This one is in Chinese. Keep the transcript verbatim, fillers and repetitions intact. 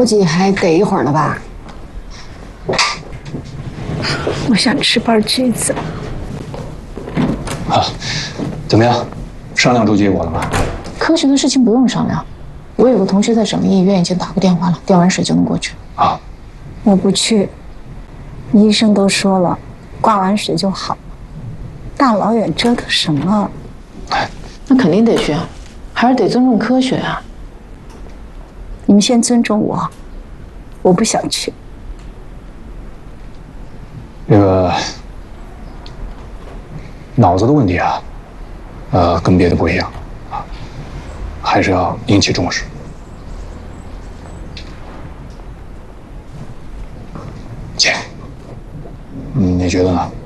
估计还得一会儿了吧。 我想吃瓣橘子。 啊，怎么样？商量出结果了吗？ 科学的事情不用商量，我有个同学在省立医院已经打过电话了，吊完水就能过去。 啊， 我不去，医生都说了，挂完水就好。大老远折腾什么？ 那肯定得去，还是得尊重科学啊。 你们先尊重我，我不想去。 这个脑子的问题啊，呃，跟别的不一样啊，还是要引起重视。姐，嗯，你觉得呢？